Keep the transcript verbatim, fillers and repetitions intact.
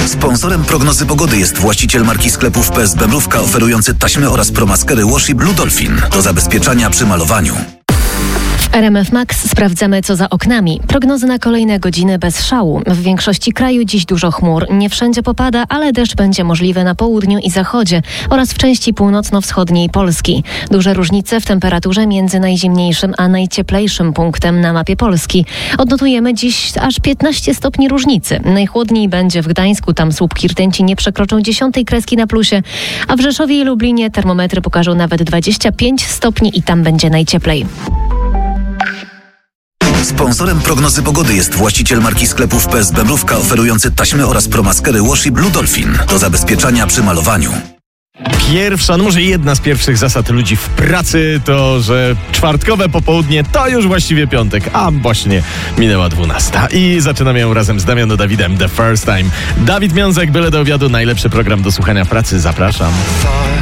Sponsorem prognozy pogody jest właściciel marki sklepów P S B Mrówka, oferujący taśmy oraz promaskery Washi Blue Dolphin do zabezpieczania przy malowaniu. W R M F Max sprawdzamy, co za oknami. Prognozy na kolejne godziny bez szału. W większości kraju dziś dużo chmur. Nie wszędzie popada, ale deszcz będzie możliwy na południu i zachodzie oraz w części północno-wschodniej Polski. Duże różnice w temperaturze między najzimniejszym a najcieplejszym punktem na mapie Polski. Odnotujemy dziś aż piętnaście stopni różnicy. Najchłodniej będzie w Gdańsku, tam słupki rtęci nie przekroczą dziesiątej kreski na plusie, a w Rzeszowie i Lublinie termometry pokażą nawet dwadzieścia pięć stopni i tam będzie najcieplej. Sponsorem prognozy pogody jest właściciel marki sklepów P S B Mrówka, oferujący taśmy oraz promaskery Washi Blue Dolphin do zabezpieczania przy malowaniu. Pierwsza, no może jedna z pierwszych zasad ludzi w pracy to, że czwartkowe popołudnie to już właściwie piątek, a właśnie minęła dwunasta. I zaczynam ją razem z Damianem Dawidem The First Time. Dawid Miązek, byle do obiadu, najlepszy program do słuchania w pracy. Zapraszam.